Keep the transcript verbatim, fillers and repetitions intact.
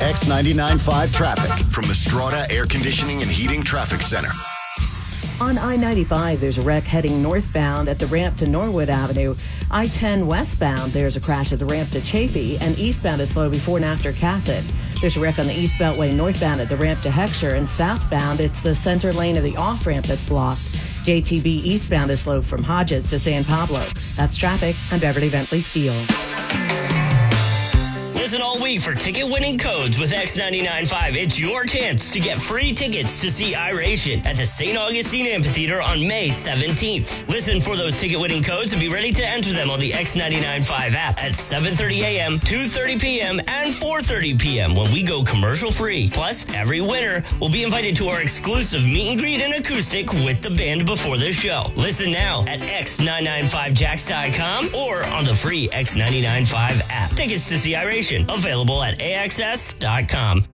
X ninety-nine point five traffic from the Strata Air Conditioning and Heating Traffic Center. On I ninety-five, there's a wreck heading northbound at the ramp to Norwood Avenue. I ten westbound, there's a crash at the ramp to Chafee, and eastbound is slow before and after Cassett. There's a wreck on the East Beltway northbound at the ramp to Heckscher, and southbound, it's the center lane of the off-ramp that's blocked. J T B eastbound is slow from Hodges to San Pablo. That's traffic. I'm Beverly Bentley Steele. Listen all week for ticket-winning codes with X ninety-nine point five. It's your chance to get free tickets to see Iration at the Saint Augustine Amphitheater on May seventeenth. Listen for those ticket-winning codes and be ready to enter them on the X ninety-nine point five app at seven thirty a.m., two thirty p.m., and four thirty p.m. when we go commercial-free. Plus, every winner will be invited to our exclusive meet and greet and acoustic with the band before the show. Listen now at X nine nine five jacks dot com or on the free X ninety-nine point five app. Tickets to see Iration available at A X S dot com.